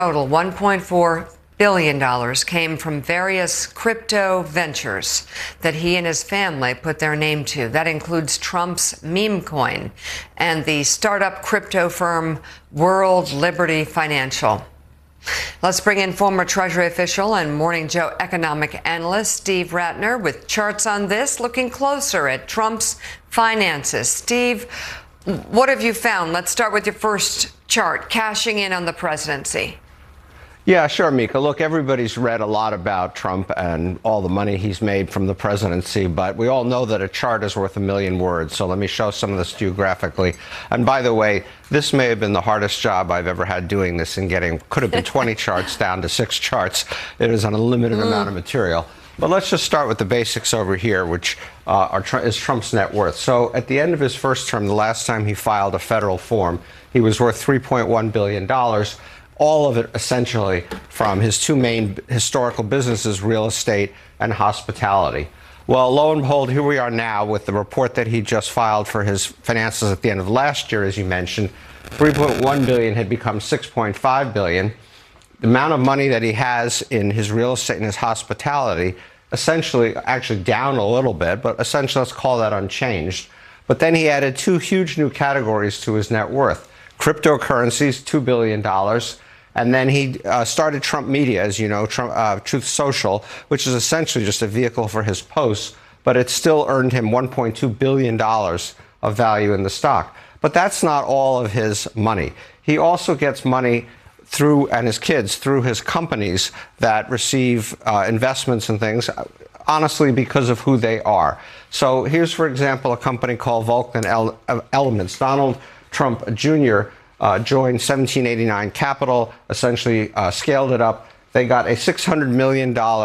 Total $1.4 billion came from various crypto ventures that he and his family put their name to. That includes Trump's meme coin and the startup crypto firm World Liberty Financial. Let's bring in former Treasury official and Morning Joe economic analyst Steve Rattner with charts on this, looking closer at Trump's finances. Steve, what have you found? Let's start with your first chart, cashing in on the presidency. Yeah, sure, Mika. Look, everybody's read a lot about Trump and all the money he's made from the presidency, but we all know that a chart is worth a million words. So let me show some of this to you graphically. And by the way, this may have been the hardest job I've ever had doing this and could have been 20 charts down to 6 charts. It is an unlimited amount of material. But let's just start with the basics over here, which is Trump's net worth. So at the end of his first term, the last time he filed a federal form, he was worth $3.1 billion. All of it essentially from his two main historical businesses, real estate and hospitality. Well, lo and behold, here we are now with the report that he just filed for his finances at the end of last year, as you mentioned. $3.1 billion had become $6.5 billion. The amount of money that he has in his real estate and his hospitality, essentially, actually down a little bit, but essentially let's call that unchanged. But then he added 2 huge new categories to his net worth. Cryptocurrencies, $2 billion. And then he started Trump Media, as you know, Truth Social, which is essentially just a vehicle for his posts, but it still earned him $1.2 billion of value in the stock. But that's not all of his money. He also gets money through, and his kids, through his companies that receive investments and things, honestly, because of who they are. So here's, for example, a company called Vulcan Elements. Donald Trump Jr. Joined 1789 Capital, essentially scaled it up. They got a $600 million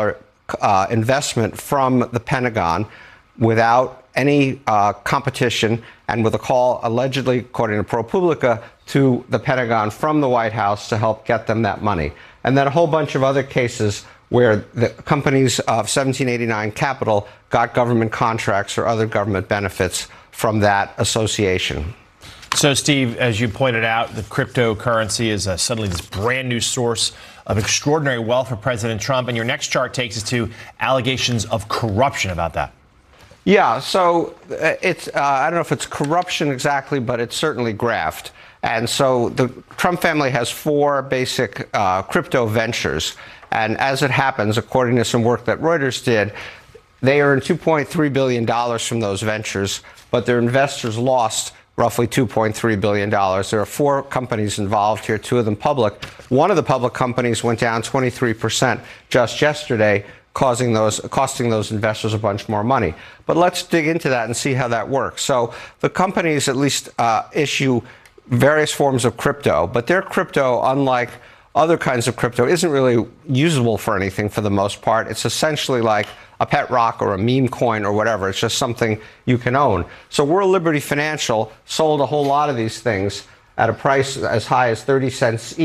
investment from the Pentagon without any competition and with a call, allegedly, according to ProPublica, to the Pentagon from the White House to help get them that money. And then a whole bunch of other cases where the companies of 1789 Capital got government contracts or other government benefits from that association. So, Steve, as you pointed out, the cryptocurrency is suddenly this brand new source of extraordinary wealth for President Trump. And your next chart takes us to allegations of corruption about that. Yeah, so it's I don't know if it's corruption exactly, but it's certainly graft. And so the Trump family has 4 basic crypto ventures. And as it happens, according to some work that Reuters did, they earned $2.3 billion from those ventures, but their investors lost roughly $2.3 billion. There are 4 companies involved here, 2 of them public. One of the public companies went down 23% just yesterday, costing those investors a bunch more money. But let's dig into that and see how that works. So the companies at least issue various forms of crypto, but their crypto, unlike other kinds of crypto, isn't really usable for anything for the most part. It's essentially like a pet rock or a meme coin or whatever. It's just something you can own. So World Liberty Financial sold a whole lot of these things at a price as high as 30 cents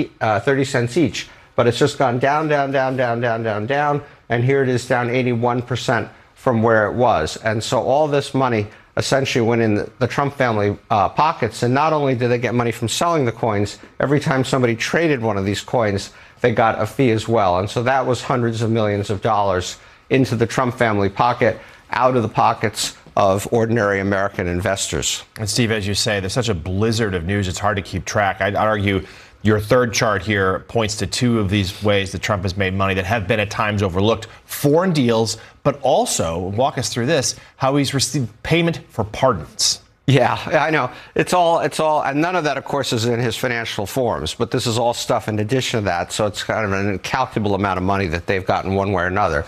each. But it's just gone down, down, down, down, down, down, down. And here it is down 81% from where it was. And so all this money essentially went in the Trump family pockets. And not only did they get money from selling the coins, every time somebody traded one of these coins, they got a fee as well. And so that was hundreds of millions of dollars into the Trump family pocket, out of the pockets of ordinary American investors. And Steve, as you say, there's such a blizzard of news, it's hard to keep track. I'd argue your third chart here points to 2 of these ways that Trump has made money that have been at times overlooked. Foreign deals, but also, walk us through this, how he's received payment for pardons. Yeah, I know. It's all, and none of that, of course, is in his financial forms, but this is all stuff in addition to that. So it's kind of an incalculable amount of money that they've gotten one way or another.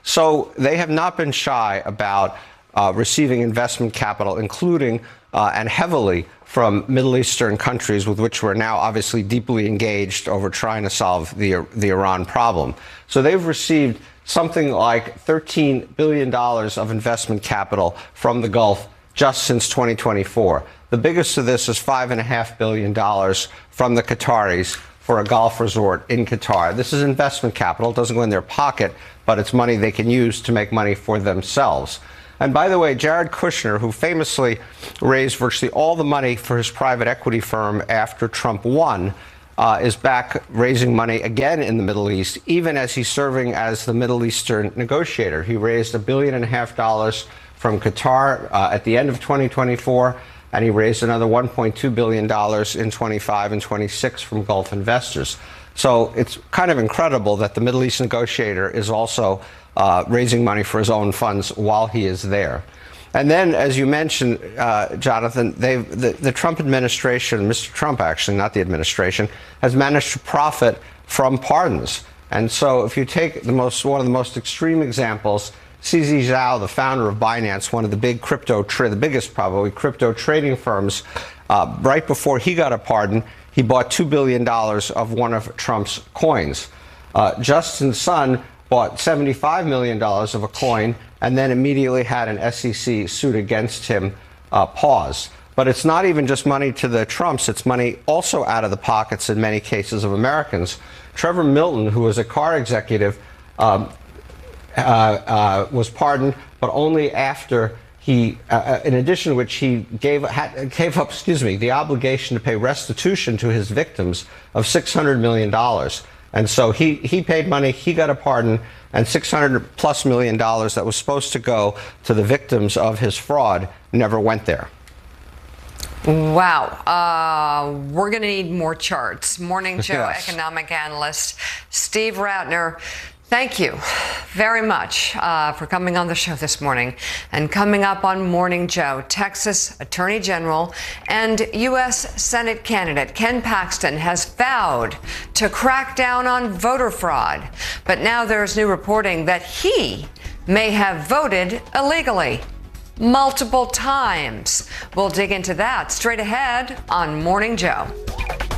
So they have not been shy about receiving investment capital, including and heavily from Middle Eastern countries with which we're now obviously deeply engaged over trying to solve the Iran problem. So they've received something like $13 billion of investment capital from the Gulf just since 2024. The biggest of this is $5.5 billion from the Qataris for a golf resort in Qatar. This is investment capital. It doesn't go in their pocket, but it's money they can use to make money for themselves. And by the way, Jared Kushner, who famously raised virtually all the money for his private equity firm after Trump won, is back raising money again in the Middle East, even as he's serving as the Middle Eastern negotiator. He raised $1.5 billion from Qatar at the end of 2024, and he raised another $1.2 billion in 25 and 26 from Gulf investors. So it's kind of incredible that the Middle East negotiator is also raising money for his own funds while he is there. And then, as you mentioned, Jonathan, the Trump administration, Mr. Trump actually, not the administration, has managed to profit from pardons. And so if you take one of the most extreme examples, CZ Zhao, the founder of Binance, one of the big the biggest probably crypto trading firms, right before he got a pardon, he bought $2 billion of one of Trump's coins. Justin Sun bought $75 million of a coin and then immediately had an SEC suit against him paused. But it's not even just money to the Trumps, it's money also out of the pockets in many cases of Americans. Trevor Milton, who was a car executive, was pardoned, but only after he, in addition to which he gave up, the obligation to pay restitution to his victims of $600 million. And so he paid money, he got a pardon, and $600+ million that was supposed to go to the victims of his fraud never went there. Wow. We're going to need more charts. Morning Joe Yes. economic analyst Steve Rattner, thank you very much for coming on the show this morning. And coming up on Morning Joe, Texas Attorney General and U.S. Senate candidate Ken Paxton has vowed to crack down on voter fraud. But now there's new reporting that he may have voted illegally multiple times. We'll dig into that straight ahead on Morning Joe.